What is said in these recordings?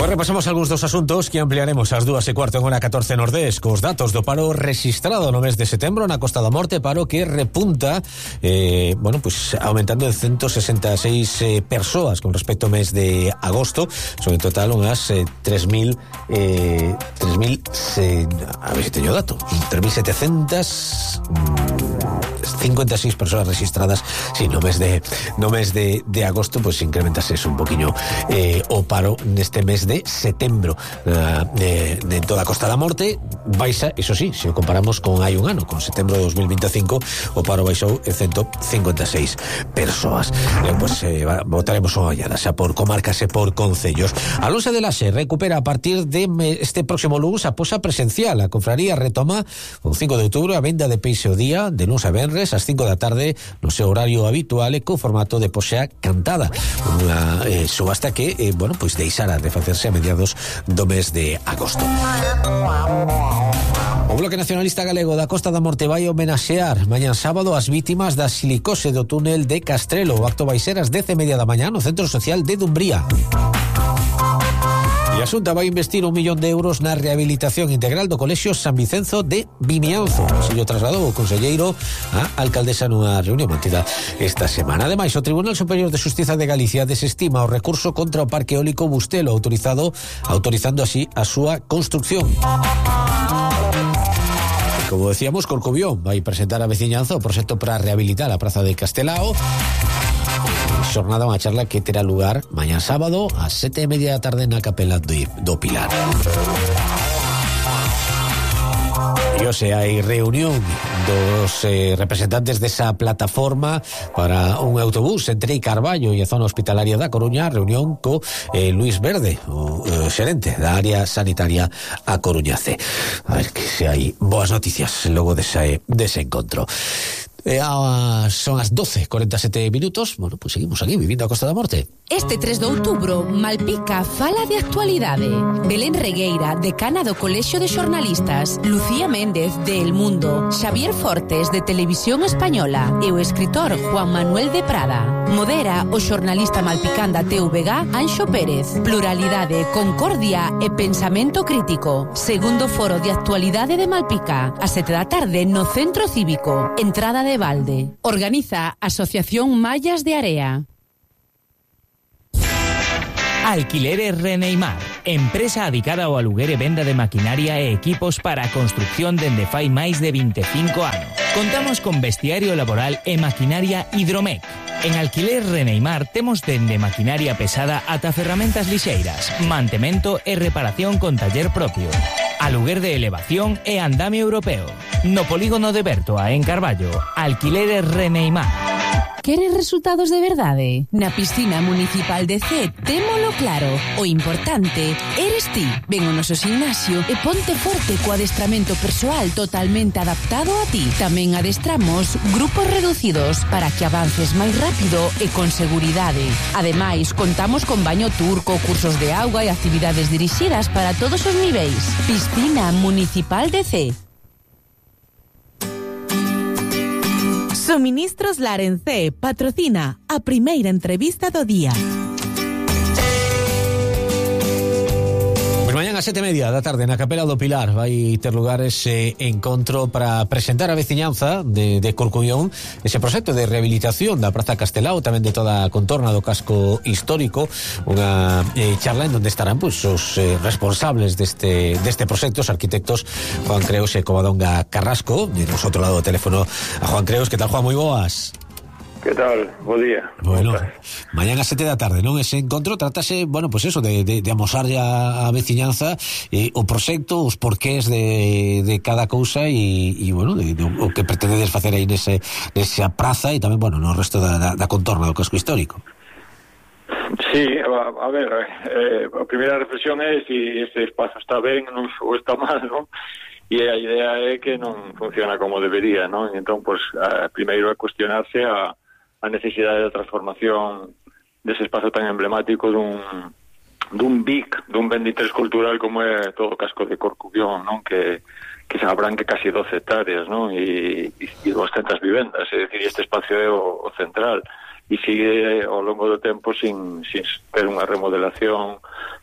Pois repasamos algúns dos asuntos que ampliaremos ás 2:15 en hora 14 Nordés cos datos do paro rexistrado no mes de setembro na Costa da Morte, paro que repunta aumentando en 166 persoas con respecto ao mes de agosto. Son en total unhas 3.000 a ver se teño dato, 3.756 persoas registradas no mes de agosto. Pois incrementase un poquinho o paro neste mes de setembro de toda a Costa da Morte. Baixa, iso sí, se o comparamos con hai un ano, con setembro de 2025, o paro baixou en 156 persoas. Botaremos unha ollada xa por comarcas e por concellos. A Lonxa de Laxe recupera a partir de este próximo lunes a posa presencial. A confraría retoma o 5 de outubro a venda de peixe o día, de lunes a venres ás 5 da tarde no seu horario habitual e co formato de poxa cantada. Unha subasta que deixará de facerse a mediados do mes de agosto. O Bloque Nacionalista Galego da Costa da Morte vai homenaxear mañá sábado as vítimas da silicose do túnel de Castrelo. O acto vai ser ás 10:30 da mañá no Centro Social de Dumbría. E a Xunta vai investir 1 millón de euros na rehabilitación integral do Colexio San Vicenzo de Vimianzo. Se lo trasladou o conselleiro a alcaldesa nunha reunión mantida esta semana. Ademais, o Tribunal Superior de Xustiza de Galicia desestima o recurso contra o parque eólico Bustelo, autorizando así a súa construcción. Como decíamos, Corcubión vai presentar a veciñanza o proxecto para rehabilitar a praza de Castelao. Xornada, unha charla que terá lugar mañá sábado ás 7:30 da tarde na Capela do Pilar. E hoxe hai reunión dos representantes desa plataforma para un autobús entre Carballo e a zona hospitalaria da Coruña. Reunión co Luis Verde, o xerente da área sanitaria a Coruñace. A ver que se hai boas noticias logo dese encontro. Son as 12:47 minutos. Bueno, pues seguimos aquí vivindo a Costa da Morte. Este 3 de outubro, Malpica fala de actualidade. Belén Regueira, decana do Colexio de Xornalistas, Lucía Méndez, de El Mundo, Xavier Fortes, de Televisión Española, e o escritor Juan Manuel de Prada. Modera o xornalista malpicán da TVG, Anxo Pérez. Pluralidade, concordia e pensamento crítico. Segundo foro de actualidade de Malpica, a 7 da tarde no Centro Cívico. Entrada de balde. Organiza Asociación Mallas de Area. Alquileres Reneimar, empresa adicada ao aluguer e venda de maquinaria e equipos para a construcción dende fai máis de 25 anos. Contamos con vestiario laboral e maquinaria Hidromec. En Alquiler Reneimar temos dende maquinaria pesada ata ferramentas lixeiras, mantemento e reparación con taller propio, aluguer de elevación e andamio europeo. No polígono de Bertoa, en Carballo, Alquileres Reneimar. Queres resultados de verdade? Na piscina municipal de C, témolo claro. O importante eres ti. Ven ao noso gimnasio e ponte forte co adestramento persoal totalmente adaptado a ti. Tamén adestramos grupos reducidos para que avances máis rápido e con seguridade. Ademais, contamos con baño turco, cursos de auga e actividades dirixidas para todos os niveis. Piscina municipal de C. Suministros Larencé patrocina a primeira entrevista do día. Mañán a 7:30 da tarde na Capela do Pilar vai ter lugar ese encontro para presentar a veciñanza de Corcubión, ese proxecto de rehabilitación da Praza Castelao, tamén de toda a contorna do casco histórico. Unha charla en donde estarán os responsables deste proxecto, os arquitectos Juan Creus e Covadonga Carrasco. E nos outro lado do teléfono a Juan Creus. Que tal, Juan? Moi boas. Que tal? Bo día. Bueno, mañán a 7 da tarde, non? Ese encontro tratase, eso, de amosarlle a veciñanza o proxecto, os porqués de cada cousa e o que pretendedes facer aí nesa praza e tamén, no resto da contorna do casco histórico. Sí, a ver, a primeira reflexión é se este espazo está ben ou está mal, non? E a idea é que non funciona como debería, non? Entón, primeiro é cuestionarse a necesidade de transformación dese espazo tan emblemático dun BIC, dun ben de interés cultural como é todo o casco de Corcubión, non? Que se abranque casi 12 hectáreas, non? E 200 vivendas, é dicir, este espacio é o central e sigue ao longo do tempo sin ter unha remodelación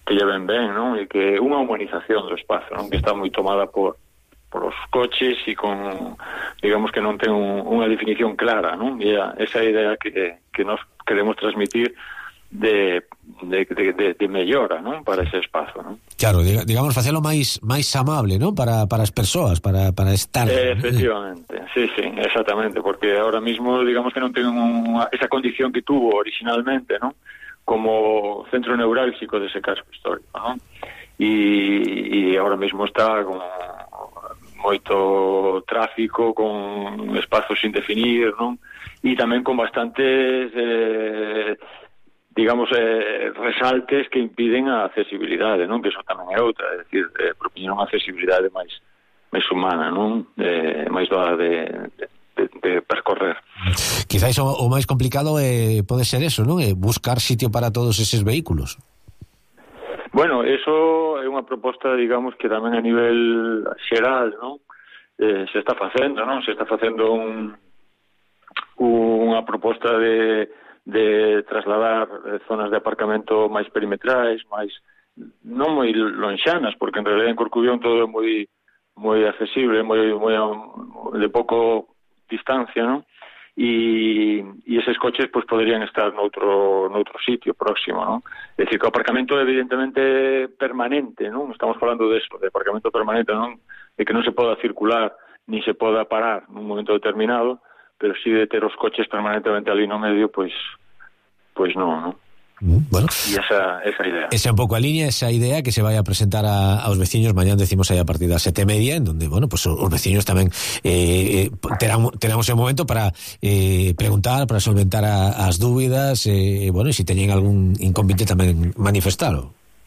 lleven ben, non? E que unha humanización do espazo, non? Que está moi tomada por os coches e con, digamos que non ten unha definición clara, non? E esa idea que nos queremos transmitir de mellora, non? Para ese espazo, non? Claro, digamos, facelo máis amable, non? Para as persoas, para estar... Efectivamente, sí, exactamente, porque ahora mismo, digamos que non ten esa condición que tuvo originalmente, non? Como centro neurálxico dese casco histórico, non? E agora mesmo está con moito tráfico, con espazos sin definir, non? E tamén con bastantes digamos resaltes que impiden a accesibilidade, non? Que eso tamén é outra, é dicir, propoñer unha accesibilidade máis humana, non? Máis doada de percorrer. Quizáis o máis complicado pode ser eso, non? Buscar sitio para todos eses vehículos. Bueno, eso é unha proposta, digamos, que tamén a nivel xeral, non? Se está facendo, non? Se está facendo unha proposta de trasladar zonas de aparcamento máis perimetrais, máis non moi lonxanas, porque en realidad en Corcubión todo é moi accesible, moi de pouco distancia, non? E eses coches pues poderían estar noutro sitio próximo, non? É dicir, que o aparcamento evidentemente permanente, non? Estamos falando de eso, de aparcamento permanente, non? De que non se poda circular ni se poda parar nun momento determinado, pero si de ter os coches permanentemente ali no medio, pues non, non? Bueno, e esa idea. Esa un pouco a línea, esa idea que se vai a presentar aos veciños mañán, decimos aí a partir das 7:30, en donde, bueno, pues os veciños tamén teramos ese momento para preguntar, para solventar as dúbidas, bueno, e se teñen algún inconveniente tamén manifestalo.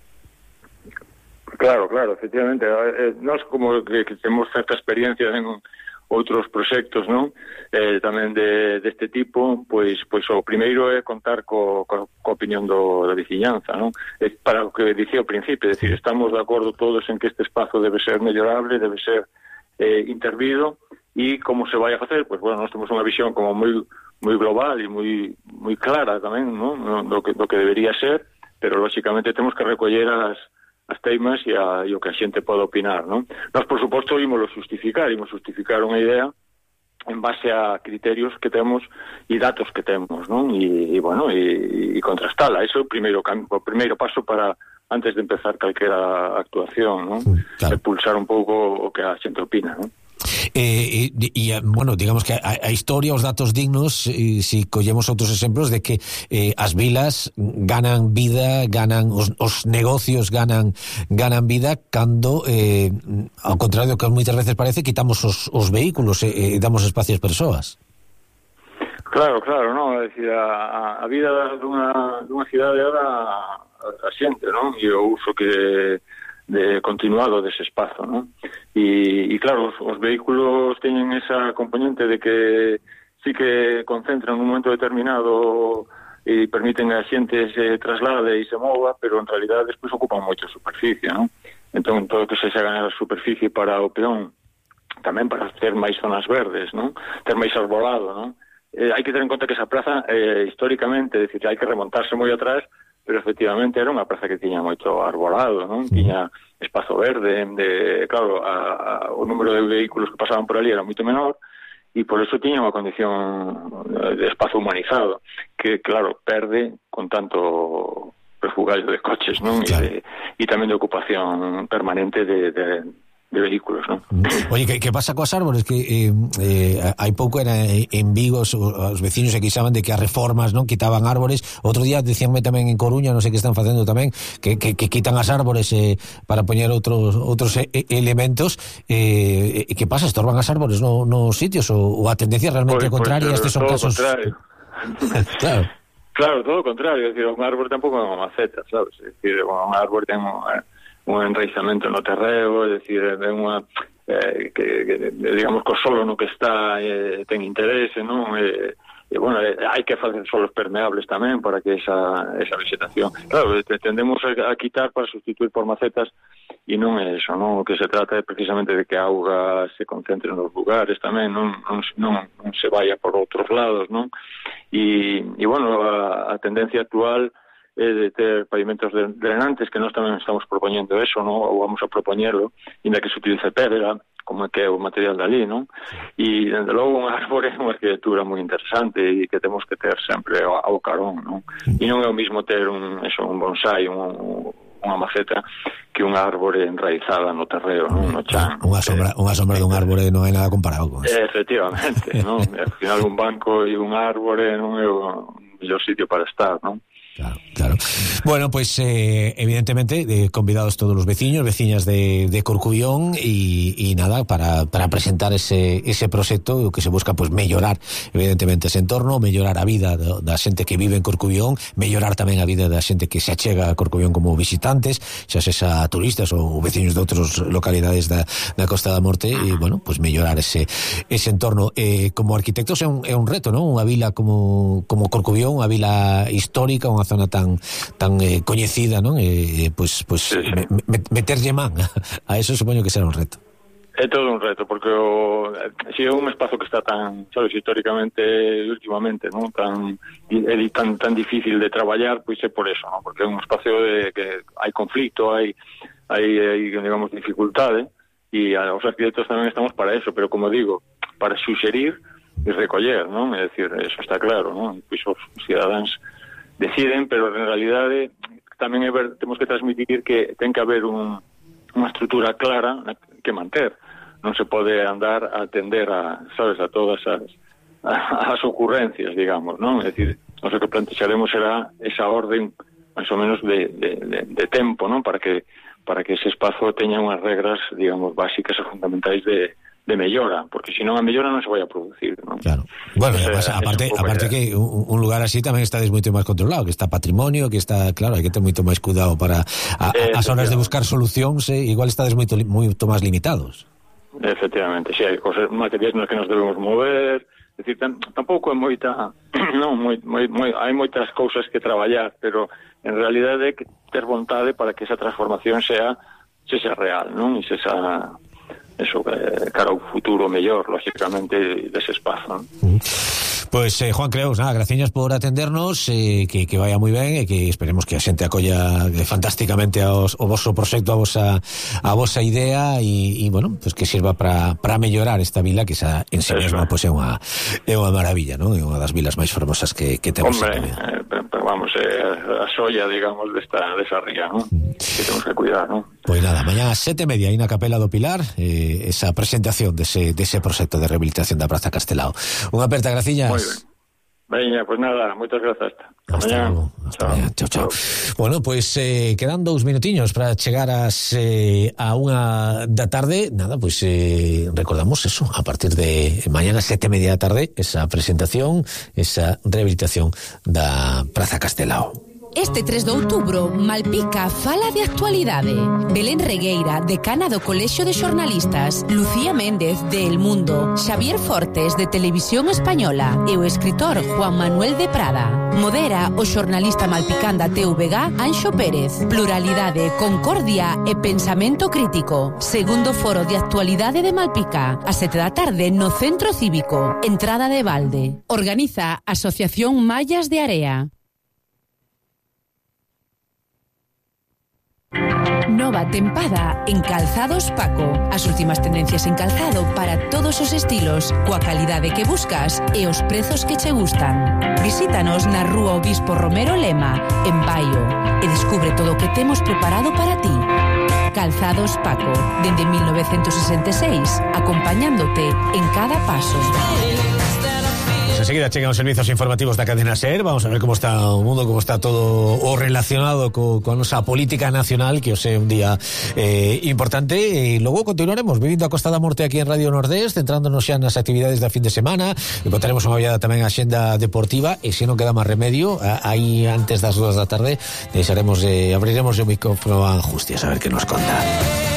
Claro, efectivamente. Nós como que temos certa experiencia en outros proxectos, non? Tamén deste tipo, pois o primeiro é contar co opinión da veciñanza, non? Para o que dicía ao principio, é dicir, estamos de acordo todos en que este espazo debe ser mellorable, debe ser intervido, e como se vai a facer, pois bueno, nós temos unha visión como moi global e moi clara tamén, non? Do que debería ser, pero lógicamente temos que recoller as teimas e o que a xente pode opinar, non? Nós, por suposto, ímos justificar unha idea en base a criterios que temos e datos que temos, non? E bueno, e contrastala. Eso é o primeiro paso para antes de empezar calquera actuación, non? Claro. Pulsar un pouco o que a xente opina, non? Bueno, digamos que a historia, os datos dignos, si collemos outros exemplos de que as vilas ganan vida, ganan os negocios ganan vida cando ao contrario do que moitas veces parece, quitamos os vehículos e damos espacio ás persoas. Claro, non, é dicir, a vida dunha cidade era a xente, non? E o uso continuado dese espazo, non? E claro, os vehículos teñen esa componente de que sí que concentran un momento determinado e permiten a xente se traslade e se mova, pero en realidad despois ocupan moita superficie, non? Entón, todo que se ganar superficie para o peón, tamén para ter máis zonas verdes, non? Ter máis arbolado, non? Hai que ter en conta que esa plaza, históricamente, é dicir, hai que remontarse moi atrás, pero efectivamente era unha praza que tiña moito arbolado, non? Tiña espazo verde, claro, o número de vehículos que pasaban por ali era moito menor, e por eso tiña unha condición de espazo humanizado, que, claro, perde con tanto refugallo de coches, non? Claro. E tamén de ocupación permanente de vehículos, non? Oye, que pasa coas árbores? Que hai pouco era en Vigo os veciños se queixaban de que as reformas non quitaban árbores. Outro día dicíanme tamén en Coruña, non sei que están facendo tamén, que quitan as árbores para poñer outros elementos. Que pasa? Estorban as árbores nos sitios ou a tendencia realmente contraria? Estes son casos... Claro, todo o contrario. É dicir, un árbore tampouco é unha maceta, sabes? É dicir, un árbore ten un enraizamento no terreo, é dicir, é unha que digamos que o solo no que está ten interese, non? E bueno, hai que facer solos permeables tamén para que esa vegetación, claro, tendemos a quitar para sustituir por macetas, e non é eso, non? O que se trata é precisamente de que a auga se concentre nos lugares tamén, non se vaya por outros lados, non? E bueno, a tendencia actual de ter pavimentos drenantes, que nós tamén estamos propoñendo eso, ¿no? Ou vamos a propoñerlo, inda que se utilice pedra, como que é o material dali, non? E, dende logo, un árbore é unha arquitectura moi interesante e que temos que ter sempre ao carón, non? E non é o mismo ter un bonsai, unha maceta, que un árbore enraizada no terreo, non? No chan. Unha sombra dun árbore non hai nada comparado con eso. Efectivamente, non? Al final, un banco e un árbore non é o mellor sitio para estar, non? Claro. Bueno, pues evidentemente convidados todos los veciñas de Corcubión y nada, para presentar ese proxecto que se busca pues mellorar evidentemente ese entorno, mellorar a vida da xente que vive en Corcubión, mellorar tamén a vida da xente que se achega a Corcubión como visitantes, xa sesa turistas ou veciños de outras localidades da Costa da Morte, e bueno, pues mellorar ese entorno. Como arquitectos é un reto, non? Unha vila como Corcubión, unha vila histórica, unha zona tan coñecida, non? Pues sí. Meterlle man a eso supoño que será un reto. É todo un reto, porque si é un espazo que está tan, sabes, históricamente últimamente, non? Tan difícil de traballar, pois é por eso, non? Porque é un espacio que hai conflito, hai digamos dificultade, e os arquitectos tamén estamos para eso, pero como digo, para suxerir e recoller, non? É dicir, eso está claro, non? Pois os cidadáns deciden, pero en realidade tamén temos que transmitir que ten que haber unha estrutura clara que manter. Non se pode andar a atender a todas as ocurrencias, digamos, non? É dicir, nós o que plantexaremos será esa orden máis ou menos de tempo, non? Para que ese espazo teña unhas regras, digamos, básicas e fundamentais de mellora, porque se non a mellora non se vai a producir, non? Claro. Bueno, aparte que un lugar así tamén está moito máis controlado, que está patrimonio, que está, claro, hai que ter moito máis cuidado para as horas de buscar solucións, igual estades moito máis limitados. Efectivamente, si hai cosas, materiais nos que nos debemos mover, é dicir, tampouco é moita, non, hai moitas cousas que traballar, pero en realidade é que ter vontade para que esa transformación sea real, non? E eso, cara ao futuro mellor, lógicamente, dese espazo, non? Pues Juan Creus, graciñas por atendernos, que vaya moi ben, e que esperemos que a xente acolla fantásticamente o vosso proxecto, a vosa idea, e bueno, pues que sirva para mellorar esta vila, que esa en sí mesma pues é unha maravilla, non? É unha das vilas máis fermosas que temos. Hombre, vamos, a xoia, digamos, desa ría, non? Que temos que cuidar, non? Pois nada, mañá ás 7:30 aí na Capela do Pilar, esa presentación dese proxecto de rehabilitación da Praza Castelao. Unha aperta, graciñas. Moi ben. Veña, pues nada, moitas grazas. Hasta mañá. Chao. Bueno, pues quedan 2 minutiños para chegar a 1 da tarde. Nada, pues recordamos eso, a partir de mañana 7:30 da tarde, esa presentación, esa rehabilitación da Praza Castelao. Este 3 de outubro, Malpica fala de actualidade. Belén Regueira, decana do Colexio de Xornalistas, Lucía Méndez, de El Mundo, Xavier Fortes, de Televisión Española, e o escritor Juan Manuel de Prada. Modera o xornalista malpicán da TVG, Anxo Pérez. Pluralidade, concordia e pensamento crítico. Segundo foro de actualidade de Malpica, a 7 da tarde no Centro Cívico, entrada de balde. Organiza Asociación Mallas de Area. Nova tempada en Calzados Paco. As últimas tendencias en calzado para todos os estilos, coa calidade que buscas e os prezos que che gustan. Visítanos na Rúa Obispo Romero Lema, en Baio, e descubre todo o que temos preparado para ti. Calzados Paco, dende 1966, acompañándote en cada paso. Enseguida chegan os servizos informativos da cadena SER. Vamos a ver como está o mundo, como está todo o relacionado con nosa política nacional, que os é un día importante, e logo continuaremos vivindo a Costa da Morte aquí en Radio Nordés, centrándonos xa nas actividades da fin de semana, e botaremos unha ollada tamén a xenda deportiva, e se non queda máis remedio, aí antes das 2 da tarde abriremos o micrófono a Angustias a ver que nos conta.